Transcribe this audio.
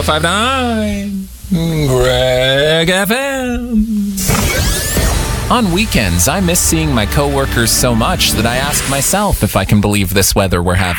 1059 Greg FM. On weekends, I miss seeing my coworkers so much that I ask myself if I can believe this weather we're having.